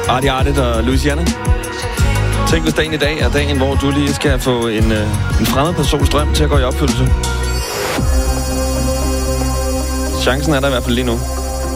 Artie Artie og Louisiana. Tænk, hvis dagen i dag er dagen, hvor du lige skal få en fremmed persons drøm til at gå i opfyldelse. Chancen er der i hvert fald lige nu.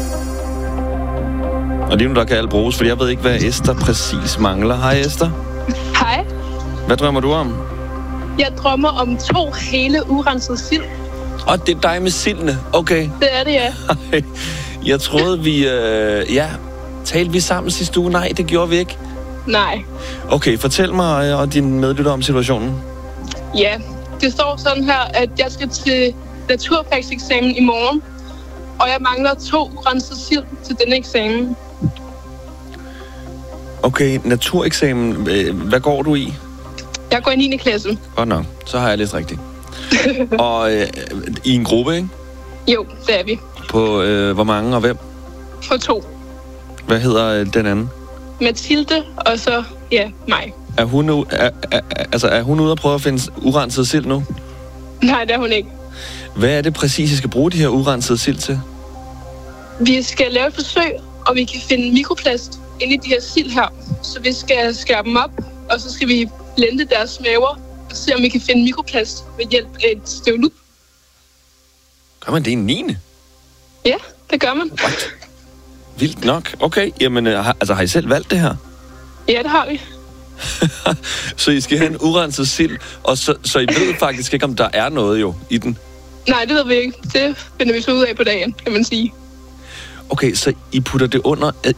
Og lige nu der kan alt bruges, for jeg ved ikke, hvad Esther præcis mangler. Hej Esther. Hej. Hvad drømmer du om? Jeg drømmer om 2 hele urensede sild. Og det er dig med sildene. Okay. Det er det, ja. Jeg troede, vi... talte vi sammen sidste uge? Nej, det gjorde vi ikke. Nej. Okay, fortæl mig og din medlytter om situationen. Ja, det står sådan her, at jeg skal til naturfagseksamen i morgen. Og jeg mangler 2 urensede sild til denne eksamen. Okay, natureksamen. Hvad går du i? Jeg går i 9. klasse. Godt nok. Så har jeg læst rigtigt. Og i en gruppe, ikke? Jo, det er vi. På hvor mange og hvem? For 2. Hvad hedder den anden? Mathilde, og så, ja, mig. Er hun ude at prøve at finde urenset sild nu? Nej, det er hun ikke. Hvad er det præcis, I skal bruge de her urensede sild til? Vi skal lave et forsøg, og vi kan finde mikroplast inde i de her sild her. Så vi skal skære dem op, og så skal vi blende deres maver og se, om vi kan finde mikroplast ved hjælp af et støvlup. Gør man det i 9? Ja, det gør man. What? Vildt nok. Okay, jamen, har I selv valgt det her? Ja, det har vi. Så I skal have en urenset sild, og så I ved faktisk ikke, om der er noget jo i den? Nej, det ved vi ikke. Det finder vi så ud af på dagen, kan man sige. Okay, så I putter det under